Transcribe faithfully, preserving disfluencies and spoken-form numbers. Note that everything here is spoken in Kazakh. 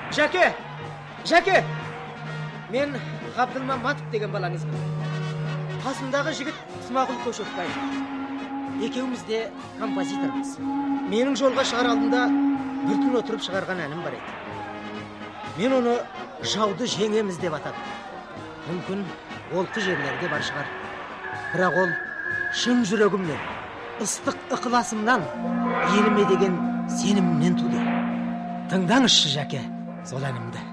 Жәке! Жәке! Мен Ғабдылмаматов деген балаңызбын. Қасымдағы жігіт Смағұл Көшекбаев. Екеуміз де композитормыз. Менің жолға шығар алдында бір түн отырып шығарған әнім бар еді. Мен оны жауды жеңеміз деп атадым. Мүмкін олқы жерлерде бар шығар. Бірақ ол шын жүрегімнен, ыстық ықыласымнан, еліме деген сенімімнен туды. Тыңдаңызшы, Жәке, сол әнімді.